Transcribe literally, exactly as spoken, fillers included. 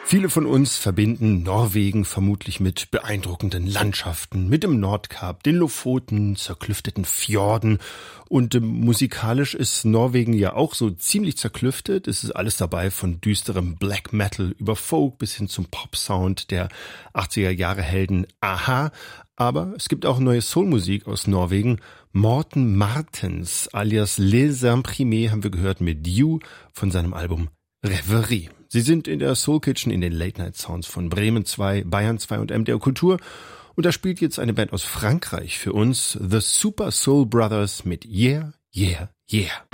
Viele von uns verbinden Norwegen vermutlich mit beeindruckenden Landschaften, mit dem Nordkap, den Lofoten, zerklüfteten Fjorden. Und äh, musikalisch ist Norwegen ja auch so ziemlich zerklüftet. Es ist alles dabei, von düsterem Black Metal über Folk bis hin zum Pop-Sound der achtziger Jahre Helden Aha. Aber es gibt auch neue Soulmusik aus Norwegen. Morten Martens alias Les Imprimés haben wir gehört mit You von seinem Album Reverie. Sie sind in der Soul Kitchen in den Late Night Sounds von Bremen zwei, Bayern zwei und M D R Kultur. Und da spielt jetzt eine Band aus Frankreich für uns, The Super Soul Brothers mit Yeah, Yeah, Yeah.